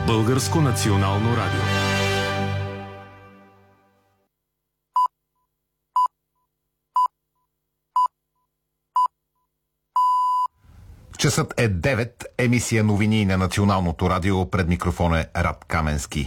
Българско национално радио. Часът е 9, емисия новини на Националното радио. Пред микрофон е Рад Каменски.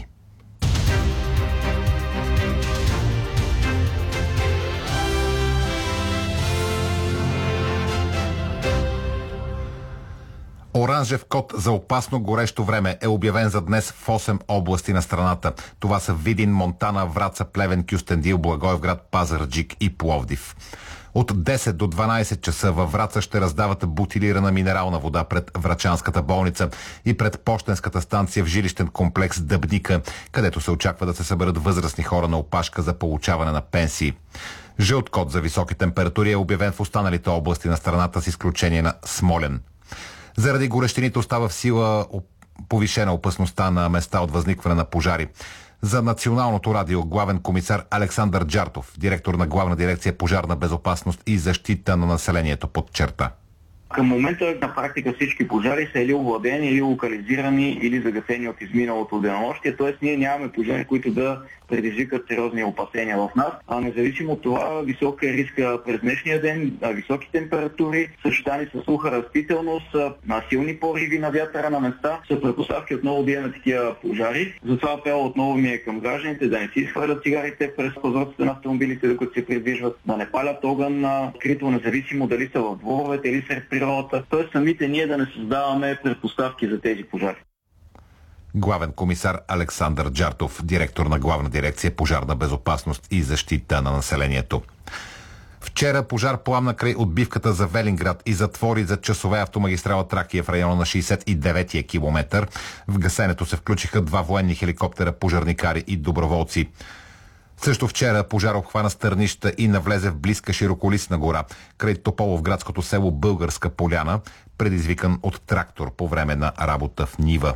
Оранжев код за опасно горещо време е обявен за днес в 8 области на страната. Това са Видин, Монтана, Враца, Плевен, Кюстендил, Благоевград, Пазарджик и Пловдив. От 10 до 12 часа във Враца ще раздават бутилирана минерална вода пред Врачанската болница и пред пощенската станция в жилищен комплекс Дъбника, където се очаква да се съберат възрастни хора на опашка за получаване на пенсии. Жълт код за високи температури е обявен в останалите области на страната с изключение на Смолян. Заради горещините остава в сила повишена опасността на места от възникване на пожари. За Националното радио главен комисар Александър Джартов, директор на Главна дирекция пожарна безопасност и защита на населението, подчерта. Към момента на практика всички пожари са или овладени, или локализирани, или загасени от изминалото денонощие, т.е. ние нямаме пожари, които да предизвикат сериозни опасения в нас. А независимо от това, висок е риска през днешния ден, високи температури, съчетани с суха растителност, силни пориви на вятъра на места, са предпоставки отново да имаме такива пожари. Затова апел отново ми е към гражданите да не си изхвърлят цигарите през прозорците на автомобилите, докато се придвижват, да не палят огън открито, независимо дали са в дворовете или сред природата. Т.е. самите ние да не създаваме предпоставки за тези пожари. Главен комисар Александър Джартов, директор на Главна дирекция пожарна безопасност и защита на населението. Вчера пожар пламна край отбивката за Велинград и затвори за часове автомагистрала Тракия в района на 69-я километър. В гасенето се включиха 2 военни хеликоптера, пожарникари и доброволци. Също вчера пожар обхвана Стърнища и навлезе в близка широколисна гора, край Тополовградското село Българска поляна, предизвикан от трактор по време на работа в нива.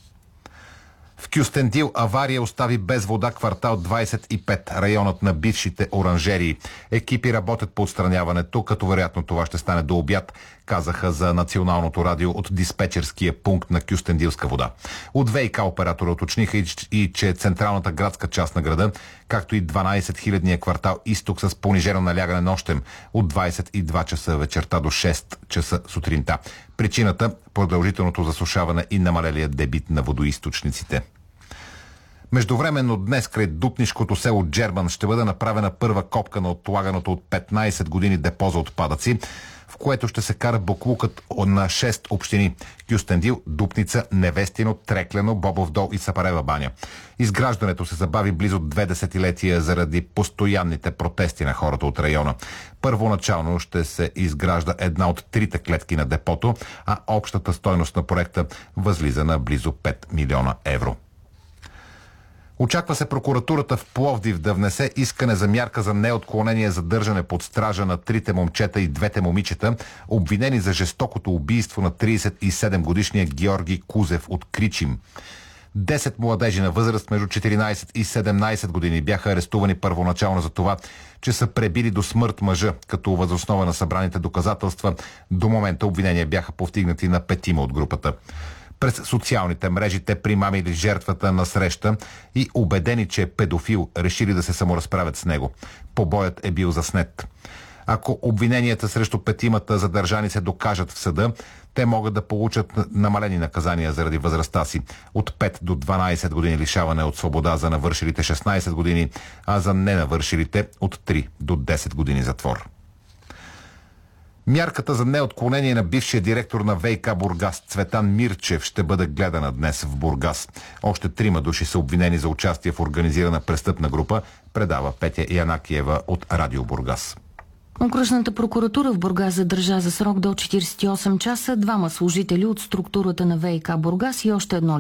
В Кюстендил авария остави без вода квартал 25, районът на бившите оранжерии. Екипи работят по отстраняването, като вероятно това ще стане до обяд, казаха за Националното радио от диспетчерския пункт на Кюстендилска вода. От ВиК оператора уточниха и че централната градска част на града, както и 12-хилядния квартал Изток с понижено налягане нощем от 22 часа вечерта до 6 часа сутринта. Причината – продължителното засушаване и намалелия дебит на водоизточниците. Междувременно днес край дупнишкото село Джерман ще бъде направена първа копка на отлаганото от 15 години депо за отпадъци, в което ще се кара боклукът на 6 общини – Кюстендил, Дупница, Невестино, Треклено, Бобов дол и Сапарева баня. Изграждането се забави близо 2 десетилетия заради постоянните протести на хората от района. Първоначално ще се изгражда една от 3 клетки на депото, а общата стойност на проекта възлиза на близо 5 милиона евро. Очаква се прокуратурата в Пловдив да внесе искане за мярка за неотклонение задържане под стража на 3 момчета и 2 момичета, обвинени за жестокото убийство на 37-годишния Георги Кузев от Кричим. 10 младежи на възраст между 14 и 17 години бяха арестувани първоначално за това, че са пребили до смърт мъжа, като въз основа на събраните доказателства до момента обвинения бяха повдигнати на 5 от групата. През социалните мрежи те примамили жертвата на среща и убедени, че е педофил, решили да се саморазправят с него. Побоят е бил заснет. Ако обвиненията срещу 5 задържани се докажат в съда, те могат да получат намалени наказания заради възрастта си от 5 до 12 години лишаване от свобода за навършилите 16 години, а за ненавършилите от 3 до 10 години затвор. Мярката за неотклонение на бившия директор на ВиК Бургас Цветан Мирчев ще бъде гледана днес в Бургас. Още 3 души са обвинени за участие в организирана престъпна група, предава Петя Янакиева от Радио Бургас. Окръжната прокуратура в Бургас задържа за срок до 48 часа 2 служители от структурата на ВиК Бургас и още 1